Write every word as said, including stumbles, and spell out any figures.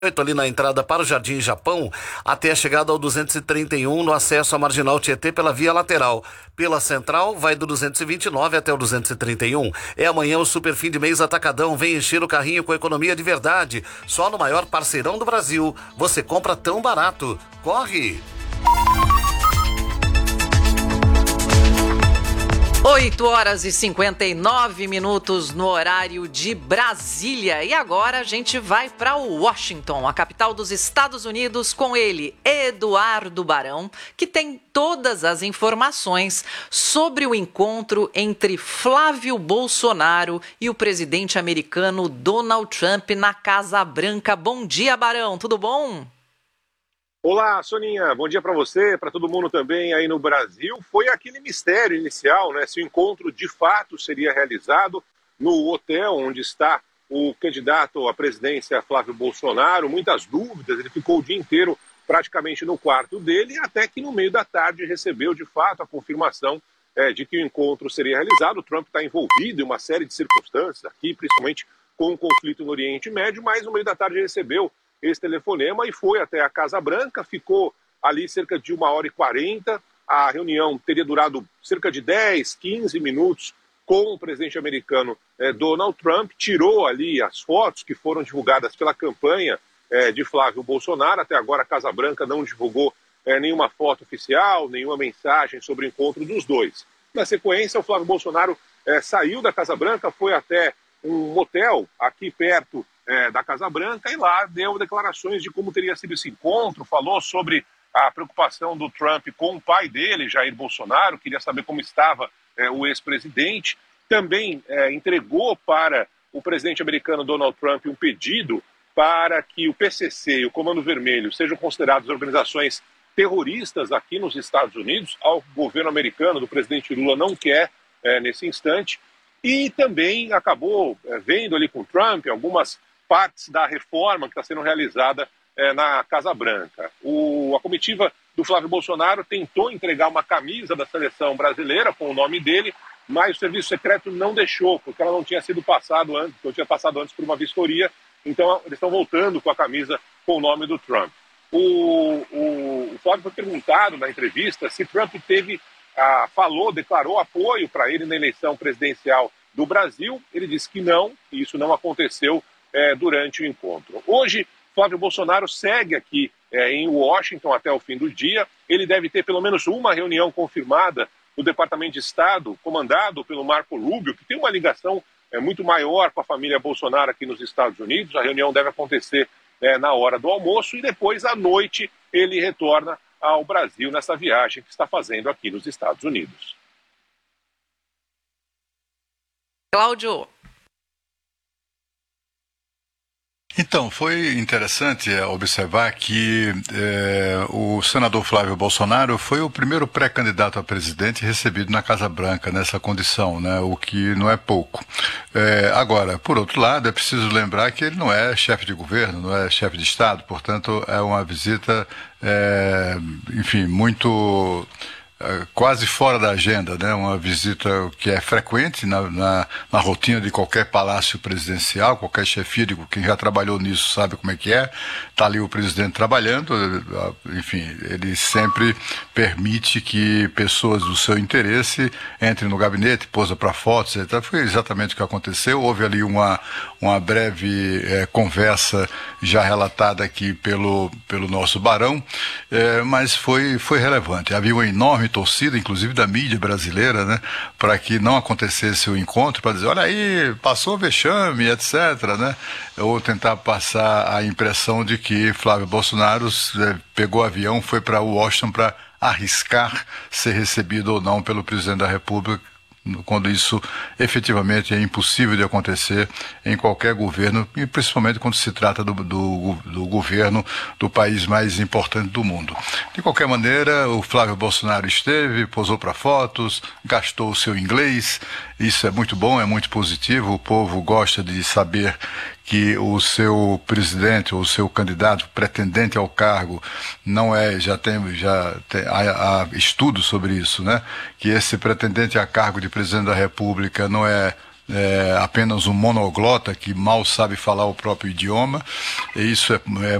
ali na entrada para o Jardim Japão, até a chegada ao duzentos e trinta e um no acesso à Marginal Tietê pela via lateral. Pela central, vai do duzentos e vinte e nove até o duzentos e trinta e um. É amanhã o super fim de mês Atacadão. Vem encher o carrinho com economia de verdade. Só no maior parceirão do Brasil. Você compra tão barato. Corre! oito horas e cinquenta e nove minutos no horário de Brasília. E agora a gente vai para Washington, a capital dos Estados Unidos, com ele, Eduardo Barão, que tem todas as informações sobre o encontro entre Flávio Bolsonaro e o presidente americano Donald Trump na Casa Branca. Bom dia, Barão, tudo bom? Olá, Soninha, bom dia para você, para todo mundo também aí no Brasil. Foi aquele mistério inicial, né? Se o encontro de fato seria realizado no hotel onde está o candidato à presidência Flávio Bolsonaro. Muitas dúvidas, ele ficou o dia inteiro praticamente no quarto dele, até que no meio da tarde recebeu de fato a confirmação é, de que o encontro seria realizado. O Trump está envolvido em uma série de circunstâncias aqui, principalmente com o conflito no Oriente Médio, mas no meio da tarde recebeu esse telefonema e foi até a Casa Branca, ficou ali cerca de uma hora e quarenta, a reunião teria durado cerca de dez, quinze minutos com o presidente americano eh, Donald Trump, tirou ali as fotos que foram divulgadas pela campanha eh, de Flávio Bolsonaro. Até agora a Casa Branca não divulgou eh, nenhuma foto oficial, nenhuma mensagem sobre o encontro dos dois. Na sequência, o Flávio Bolsonaro eh, saiu da Casa Branca, foi até um motel aqui perto É, da Casa Branca, e lá deu declarações de como teria sido esse encontro, falou sobre a preocupação do Trump com o pai dele, Jair Bolsonaro, queria saber como estava é, o ex-presidente, também é, entregou para o presidente americano Donald Trump um pedido para que o P C C e o Comando Vermelho sejam considerados organizações terroristas aqui nos Estados Unidos. Ao governo americano do presidente Lula não quer é, nesse instante, e também acabou é, vendo ali com o Trump algumas partes da reforma que está sendo realizada é, na Casa Branca. O, a comitiva do Flávio Bolsonaro tentou entregar uma camisa da seleção brasileira com o nome dele, mas o serviço secreto não deixou, porque ela não tinha sido passado antes, não tinha passado antes por uma vistoria, então eles estão voltando com a camisa com o nome do Trump. O, o, o Flávio foi perguntado na entrevista se Trump teve, ah, falou, declarou apoio para ele na eleição presidencial do Brasil. Ele disse que não, que isso não aconteceu É, durante o encontro. Hoje, Flávio Bolsonaro segue aqui é, em Washington até o fim do dia. Ele deve ter pelo menos uma reunião confirmada no Departamento de Estado, comandado pelo Marco Rubio, que tem uma ligação é, muito maior com a família Bolsonaro aqui nos Estados Unidos. A reunião deve acontecer é, na hora do almoço e depois, à noite, ele retorna ao Brasil nessa viagem que está fazendo aqui nos Estados Unidos. Cláudio. Então, foi interessante observar que eh, o senador Flávio Bolsonaro foi o primeiro pré-candidato a presidente recebido na Casa Branca nessa condição, né, o que não é pouco. Eh, agora, por outro lado, é preciso lembrar que ele não é chefe de governo, não é chefe de Estado, portanto, é uma visita, eh, enfim, muito quase fora da agenda, né? Uma visita que é frequente na, na, na rotina de qualquer palácio presidencial, qualquer chefia, de quem já trabalhou nisso sabe como é que é. Está ali o presidente trabalhando, enfim, ele sempre permite que pessoas do seu interesse entrem no gabinete, posa para fotos, etcétera. Foi exatamente o que aconteceu. Houve ali uma, uma breve é, conversa já relatada aqui pelo, pelo nosso Barão, é, mas foi, foi relevante. Havia uma enorme torcida, inclusive da mídia brasileira, né, para que não acontecesse o encontro, para dizer, olha aí, passou vexame, etcétera, né, ou tentar passar a impressão de que Flávio Bolsonaro é, pegou avião, foi para Washington para arriscar ser recebido ou não pelo presidente da República, quando isso efetivamente é impossível de acontecer em qualquer governo, e principalmente quando se trata do, do, do governo do país mais importante do mundo. De qualquer maneira, o Flávio Bolsonaro esteve, posou para fotos, gastou o seu inglês, isso é muito bom, é muito positivo, o povo gosta de saber que o seu presidente ou o seu candidato pretendente ao cargo não é, já tem, já tem, há, há estudos sobre isso, né? Que esse pretendente a cargo de presidente da República não é é, apenas um monoglota que mal sabe falar o próprio idioma. E isso é, é